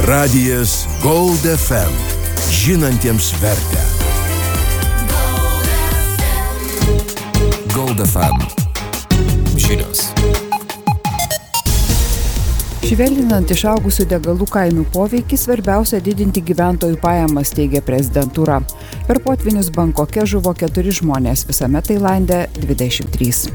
Radijas Gold FM. Žinantiems vertę. Gold FM. Žinios. Švelninant išaugusių degalų kainų poveikį, svarbiausia didinti gyventojų pajamas, teigia prezidentūra. Per potvynius Bankoke žuvo 4 žmonės, visame Tailande 23.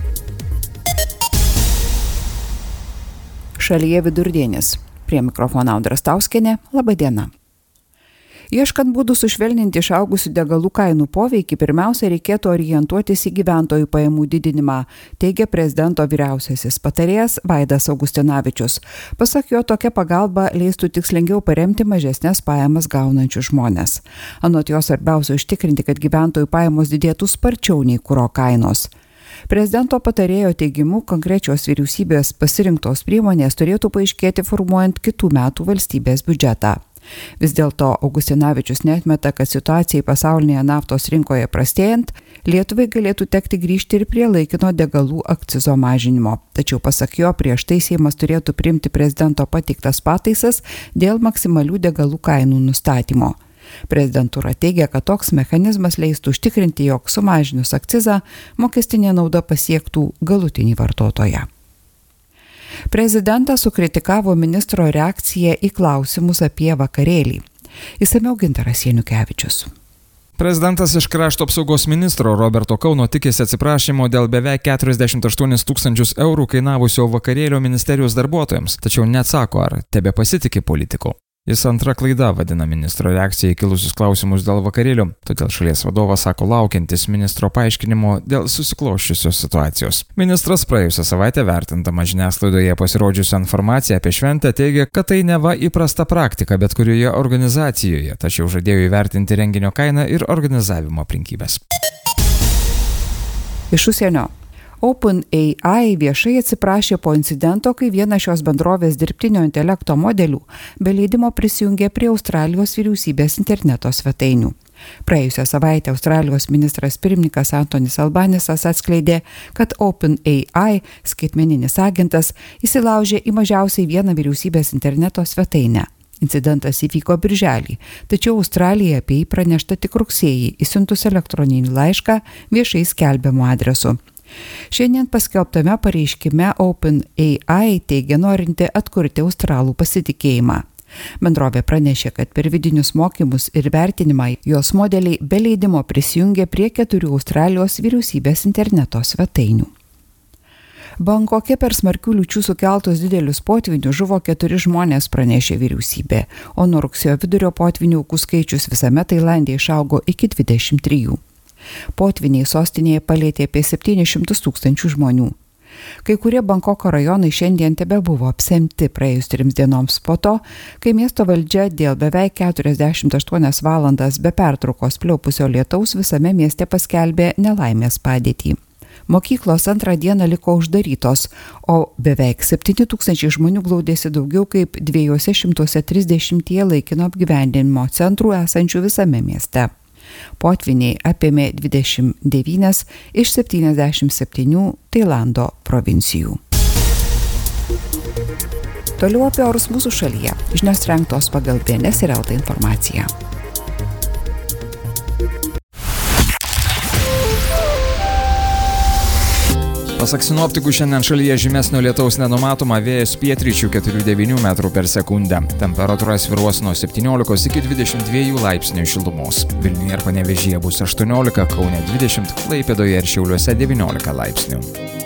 Šalyje vidurdienis. Prie mikrofono Audra Stauskienė. Labą dieną. Ieškant būdų sušvelninti išaugusių degalų kainų poveikį, pirmiausia reikėtų orientuotis į gyventojų pajamų didinimą, teigia prezidento vyriausiasis patarėjas Vaidas Augustinavičius. Pasak jo, tokia pagalba leistų tikslingiau paremti mažesnės pajamas gaunančius žmones. Anot jo, svarbiausia užtikrinti, kad gyventojų pajamos didėtų sparčiau nei kuro kainos. Prezidento patarėjo teigimu, konkrečios vyriausybės pasirinktos priemonės turėtų paaiškėti formuojant kitų metų valstybės biudžetą. Vis dėlto Augustinavičius neatmeta, kad situacijai pasaulinėje naftos rinkoje prastėjant, Lietuvai galėtų tekti grįžti ir prie laikino degalų akcizo mažinimo. Tačiau pasak jo, prieš tai Seimas turėtų priimti prezidento pateiktas pataisas dėl maksimalių degalų kainų nustatymo. Prezidentūra teigia, kad toks mechanizmas leistų užtikrinti, jog sumažinus akcizą mokestinė nauda pasiektų galutinį vartotoją. Prezidentas sukritikavo ministro reakciją į klausimus apie vakarėlį. Išsamiau Gintaras Janukevičius. Prezidentas iš krašto apsaugos ministro Roberto Kauno tikisi atsiprašymo dėl beveik 48 000 eurų kainavusio vakarėlio ministerijos darbuotojams, tačiau neatsako, ar tebepasitiki politiku. Jis antra klaida vadina ministro reakciją į kilusius klausimus dėl vakarėlių, todėl šalies vadovas sako laukiantis ministro paaiškinimo dėl susiklosčiusios situacijos. Ministras praėjusią savaitę vertindama žiniasklaidoje pasirodžiusią informaciją apie šventę teigia, kad tai neva įprasta praktika bet kurioje organizacijoje, tačiau žadėjo įvertinti renginio kainą ir organizavimo aplinkybės. Iš užsienio. OpenAI viešai atsiprašė po incidento, kai vienas šios bendrovės dirbtinio intelekto modelių be leidimo prisijungė prie Australijos vyriausybės interneto svetainių. Praėjusią savaitę Australijos ministras pirmininkas Antonis Albanisas atskleidė, kad OpenAI, skaitmeninis agentas, įsilaužė į mažiausiai vieną vyriausybės interneto svetainę. Incidentas įvyko birželį, tačiau Australija apie jį pranešta tik rugsėjį, išsiuntus elektroninį laišką viešai skelbiamu adresu. Šiandien paskelbtame pareiškime OpenAI teigia norinti atkurti australų pasitikėjimą. Bendrovė pranešė, kad per vidinius mokymus ir vertinimą jos modeliai be leidimo prisijungė prie 4 Australijos vyriausybės interneto svetainių. Bankoke per smarkių liūčių sukeltus didelius potvynius žuvo 4 žmonės, pranešė vyriausybė, o nuo rugsėjo vidurio potvynių aukų skaičius visame Tailande išaugo iki 23. Potviniai sostinėje palietė apie 700 000 žmonių. Kai kurie Bankoko rajonai šiandien tebebuvo apsemti praėjus 3 dienoms po to, kai miesto valdžia dėl beveik 48 valandas be pertraukos pliaupusio lietaus visame mieste paskelbė nelaimės padėtį. Mokyklos antrą dieną liko uždarytos, o beveik 7 000 žmonių glaudėsi daugiau kaip 230 laikino apgyvendinimo centrų esančių visame mieste. Potviniai apėmė 29 iš 77 Tailando provincijų. Toliau apie orus mūsų šalyje. Žinios rengtos pagal BNS ir LT informaciją. Pasak sinoptikų, šiandien šalyje žymesnio lietaus nenumatoma, vėjas pietryčių 4–9 metrų per sekundę. Temperatūra svyruos nuo 17 iki 22 laipsnių šilumos. Vilniuje ir Panevėžyje bus 18, Kaune 20, Klaipėdoje ir Šiauliuose 19 laipsnių.